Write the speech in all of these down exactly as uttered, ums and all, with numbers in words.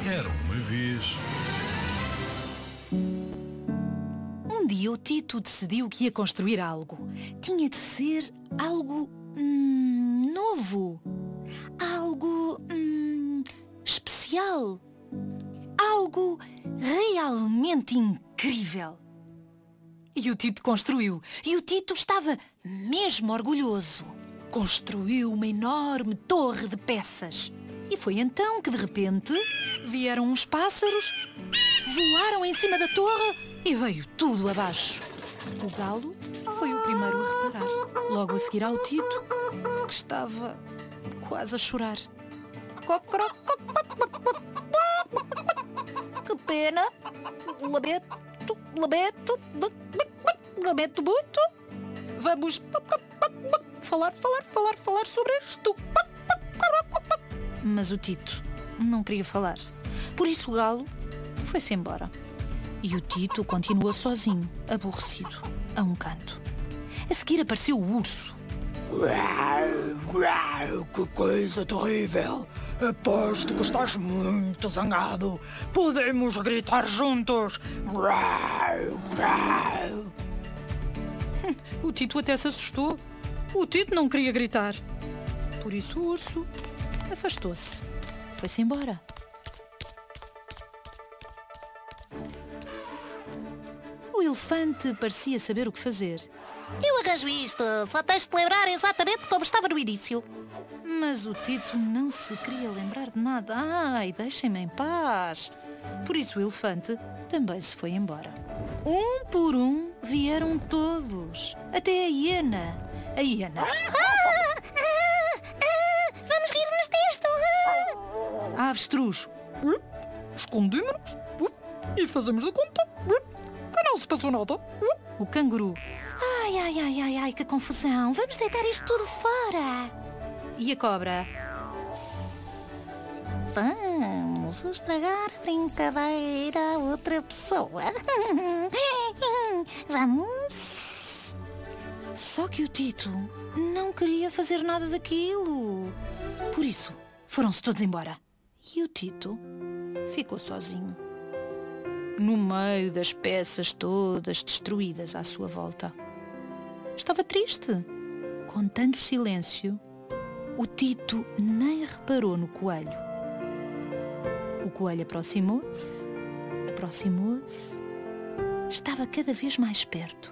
Era uma vez. Um dia o Tito decidiu que ia construir algo. Tinha de ser algo hum, novo. Algo hum, especial. Algo realmente incrível. E o Tito construiu. E o Tito estava mesmo orgulhoso. Construiu uma enorme torre de peças. E foi então que, de repente, vieram uns pássaros, voaram em cima da torre e veio tudo abaixo. O galo foi o primeiro a reparar. Logo a seguir ao Tito, que estava quase a chorar. Que pena. Lamento, lamento, lamento muito. Vamos falar, falar, falar, falar sobre isto. Mas o Tito não queria falar. Por isso o galo foi-se embora. E o Tito continuou sozinho, aborrecido, a um canto. A seguir apareceu o urso. Que coisa terrível! Aposto que estás muito zangado. Podemos gritar juntos. O Tito até se assustou. O Tito não queria gritar. Por isso o urso afastou-se. Foi-se embora. O elefante parecia saber o que fazer. Eu arranjo isto, só tens de lembrar exatamente como estava no início. Mas o Tito não se queria lembrar de nada. Ai, deixem-me em paz. Por isso o elefante também se foi embora. Um por um vieram todos. Até a hiena. A hiena. Ah, ah, ah, vamos rir-nos disto. Ah. A avestruz. Escondemos-nos e fazemos de conta que não se passou nada. O canguru. Ai, ai, ai, ai, ai, que confusão. Vamos deitar isto tudo fora. E a cobra. Vamos estragar a brincadeira a outra pessoa. Vamos. Só que o Tito não queria fazer nada daquilo. Por isso, foram-se todos embora. E o Tito ficou sozinho, no meio das peças todas destruídas à sua volta. Estava triste. Com tanto silêncio, o Tito nem reparou no coelho. O coelho aproximou-se, aproximou-se, estava cada vez mais perto.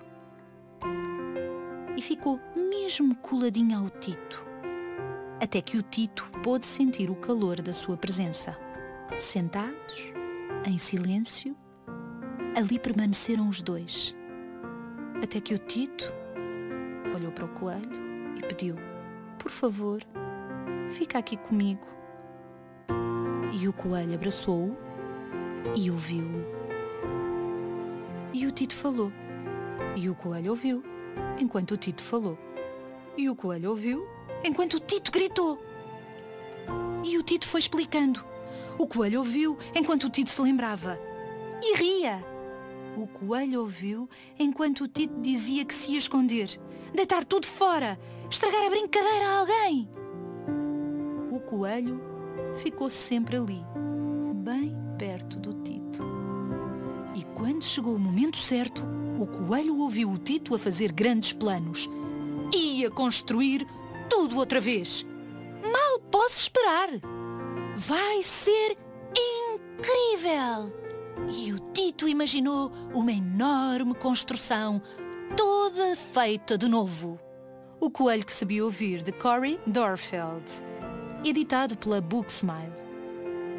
E ficou mesmo coladinho ao Tito, até que o Tito pôde sentir o calor da sua presença. Sentados, em silêncio, ali permaneceram os dois, até que o Tito olhou para o coelho e pediu: por favor, fica aqui comigo. E o coelho abraçou-o e ouviu-o. E o Tito falou. E o coelho ouviu, enquanto o Tito falou. E o coelho ouviu, enquanto o Tito gritou. E o Tito foi explicando. O coelho ouviu, enquanto o Tito se lembrava. E ria. O coelho ouviu, enquanto o Tito dizia que se ia esconder, deitar tudo fora, estragar a brincadeira a alguém. O coelho ficou sempre ali, bem perto do Tito. E quando chegou o momento certo, o coelho ouviu o Tito a fazer grandes planos. Ia construir tudo outra vez. Mal posso esperar. Vai ser incrível! E o Tito imaginou uma enorme construção, toda feita de novo. O Coelho que Sabia Ouvir, de Cory Dorfeld. Editado pela Booksmile.